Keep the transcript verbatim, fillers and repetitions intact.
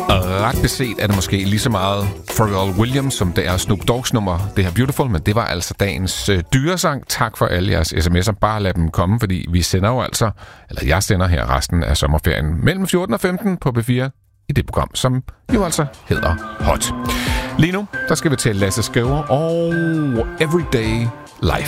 Ret beset er det måske lige så meget Pharrell Williams, som det er Snoop Dogg's nummer, det her Beautiful, men det var altså dagens øh, dyresang. Tak for alle jeres sms'er. Bare lad dem komme, fordi vi sender jo altså, eller jeg sender her resten af sommerferien mellem fjorten og femten på B fire i det program, som jo altså hedder Hot. Lige nu, der skal vi til Lasse Skriver og Everyday Life.